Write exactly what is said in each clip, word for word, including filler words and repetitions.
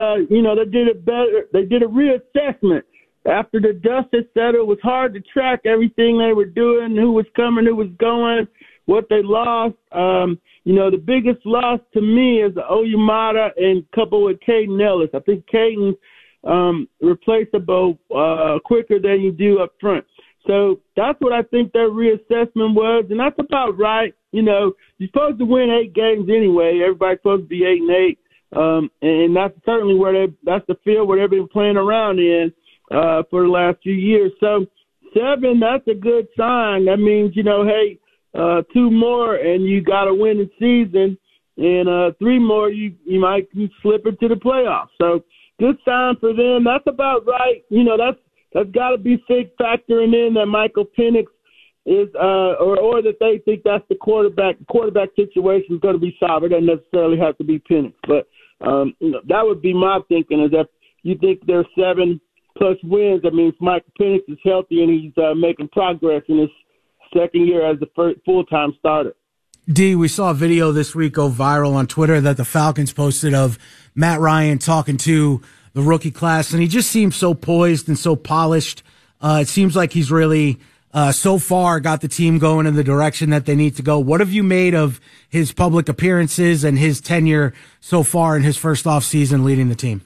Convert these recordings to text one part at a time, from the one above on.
uh, you know, they did it better. They did a reassessment after the dust had settled. It was hard to track everything they were doing, who was coming, who was going, what they lost. Um, you know, the biggest loss to me is Oyamata and coupled with Caden Ellis. I think Caden's um, replaceable uh, quicker than you do up front. So that's what I think their reassessment was, and that's about right. You know, you're supposed to win eight games anyway. Everybody's supposed to be eight and eight, um, and that's certainly where they that's the field where they've been playing around in uh, for the last few years. So seven, that's a good sign. That means, you know, hey, uh, two more and you got a winning season, and uh, three more you you might slip into the playoffs. So good sign for them. That's about right. You know, that's that's got to be big factoring in that Michael Penix is, uh, or or that they think that's the quarterback quarterback situation is going to be solved. It doesn't necessarily have to be Penix, but um, you know, that would be my thinking. Is that you think there's seven plus wins? That means Michael Penix is healthy and he's uh, making progress in his second year as the first full-time starter. D, we saw a video this week go viral on Twitter that the Falcons posted of Matt Ryan talking to the rookie class, and he just seems so poised and so polished. Uh, it seems like he's really, uh, so far got the team going in the direction that they need to go. What have you made of his public appearances and his tenure so far in his first off season leading the team?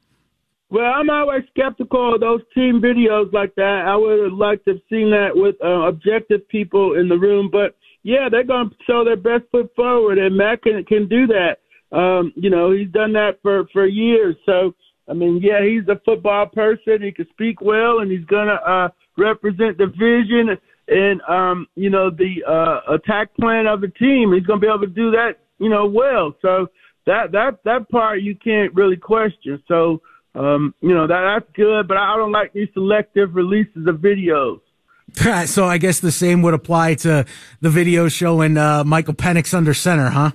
Well, I'm always skeptical of those team videos like that. I would have liked to have seen that with uh, objective people in the room, but yeah, they're going to show their best foot forward, and Matt can, can do that. Um, you know, he's done that for, for years. So, I mean, yeah, he's a football person. He can speak well, and he's going to uh, represent the vision and, um, you know, the uh, attack plan of the team. He's going to be able to do that, you know, well. So that that that part you can't really question. So, um, you know, that that's good, but I don't like these selective releases of videos. So I guess the same would apply to the video showing uh, Michael Penix under center, huh?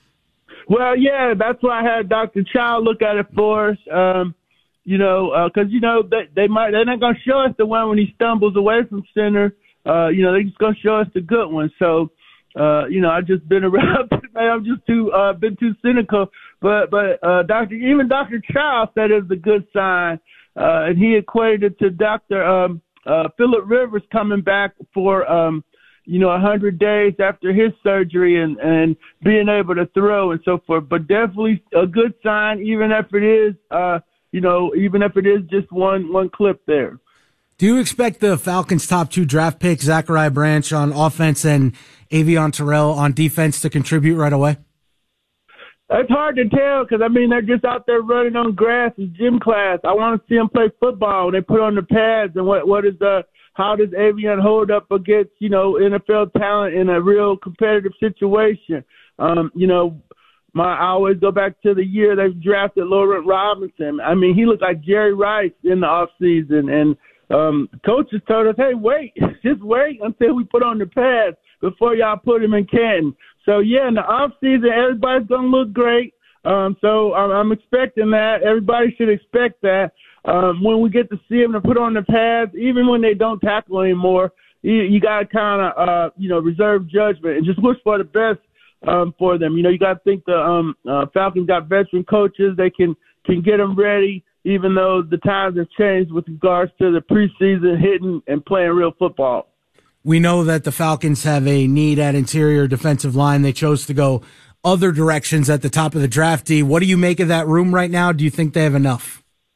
Well, yeah, that's why I had Doctor Chow look at it for us. Um, you know, because uh, you know they, they might they're not going to show us the one when he stumbles away from center. Uh, you know, they're just going to show us the good one. So, uh, you know, I've just been around. I'm just too uh, been too cynical. But but uh, Doctor even Doctor Chow said it's a good sign, uh, and he equated it to Doctor Um, uh, Phillip Rivers coming back for. Um, you know, a hundred days after his surgery and, and being able to throw and so forth, but definitely a good sign, even if it is, uh, you know, even if it is just one, one clip there. Do you expect the Falcons' top two draft picks, Zachariah Branch on offense and Avion Terrell on defense, to contribute right away? It's hard to tell because, I mean, they're just out there running on grass in gym class. I want to see them play football when they put on the pads and what, what is the, how does Avion hold up against, you know, N F L talent in a real competitive situation? Um, you know, my I always go back to the year they drafted Laurent Robinson. I mean, he looked like Jerry Rice in the offseason. And um, coaches told us, hey, wait, just wait until we put on the pads before y'all put him in Canton. So, yeah, in the offseason, everybody's going to look great. Um, so I'm, I'm expecting that. Everybody should expect that. Um, when we get to see them to put on the pads, even when they don't tackle anymore, you, you got to kind of, uh, you know, reserve judgment and just wish for the best um, for them. You know, you got to think the um, uh, Falcons got veteran coaches. They can, can get them ready, even though the times have changed with regards to the preseason hitting and playing real football. We know that the Falcons have a need at interior defensive line. They chose to go other directions at the top of the draft. D, what do you make of that room right now? Do you think they have enough?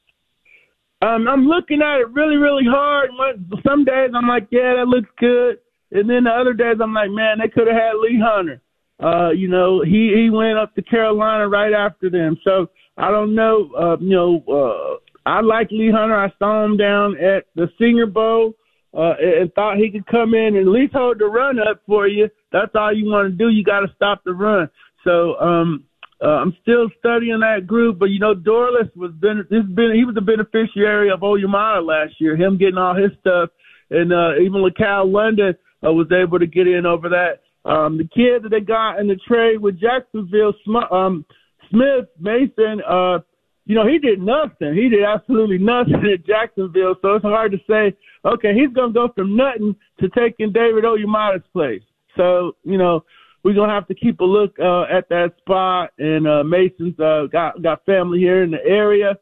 Um, I'm looking at it really, really hard. Some days I'm like, yeah, that looks good. And then the other days I'm like, man, they could have had Lee Hunter. Uh, you know, he, he went up to Carolina right after them. So I don't know. Uh, you know, uh, I like Lee Hunter. I saw him down at the Senior Bowl uh, and thought he could come in and at least hold the run up for you. That's all you want to do. You got to stop the run. So, um, Uh, I'm still studying that group, but you know, Dorless was been this been he was a beneficiary of Oyamata last year. Him getting all his stuff, and uh, even LaCal London uh, was able to get in over that. Um, the kid that they got in the trade with Jacksonville, um, Smith Mason, uh, you know, he did nothing. He did absolutely nothing at Jacksonville. So it's hard to say, okay, he's gonna go from nothing to taking David Oyamata's place. So you know. we're gonna have to keep a look uh, at that spot. And uh, Mason's uh, got got family here in the area,